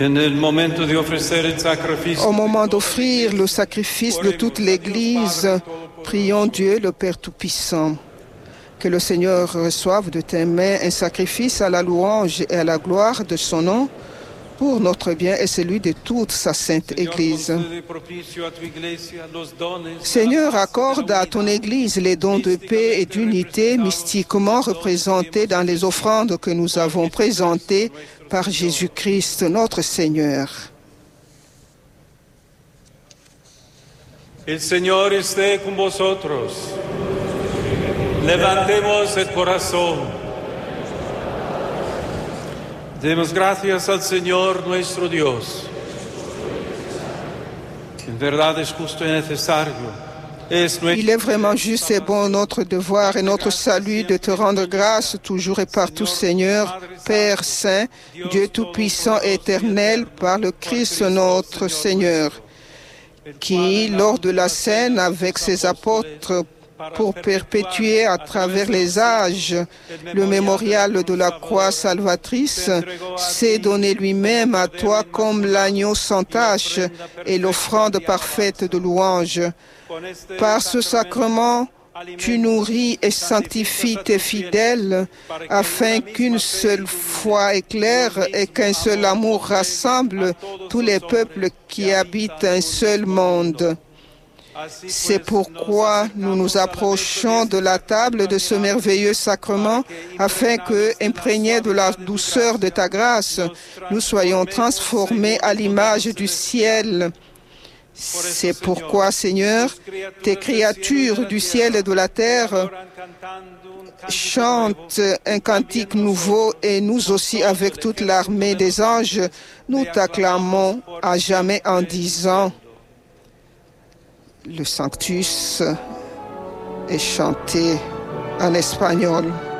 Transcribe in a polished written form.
Au moment d'offrir le sacrifice de toute l'Église, prions Dieu, le Père Tout-Puissant, que le Seigneur reçoive de tes mains un sacrifice à la louange et à la gloire de son nom, pour notre bien et celui de toute sa sainte Église. Seigneur, accorde à ton Église les dons de paix et d'unité mystiquement représentés dans les offrandes que nous avons présentées par Jésus-Christ, notre Seigneur. El Señor esté con vosotros. Levantemos el corazón. Demos gracias al Señor nuestro Dios. En verdad es justo y necesario. Il est vraiment juste et bon notre devoir et notre salut de te rendre grâce toujours et partout, Seigneur, Père Saint, Dieu Tout-Puissant et Éternel, par le Christ notre Seigneur, qui, lors de la scène avec ses apôtres, pour perpétuer à travers les âges le mémorial de la croix salvatrice, s'est donné lui-même à toi comme l'agneau sans tache et l'offrande parfaite de louange. Par ce sacrement, tu nourris et sanctifies tes fidèles afin qu'une seule foi éclaire et qu'un seul amour rassemble tous les peuples qui habitent un seul monde. C'est pourquoi nous nous approchons de la table de ce merveilleux sacrement afin que, imprégnés de la douceur de ta grâce, nous soyons transformés à l'image du ciel. C'est pourquoi, Seigneur, tes créatures du ciel et de la terre chantent un cantique nouveau et nous aussi, avec toute l'armée des anges, nous t'acclamons à jamais en disant: le Sanctus est chanté en espagnol.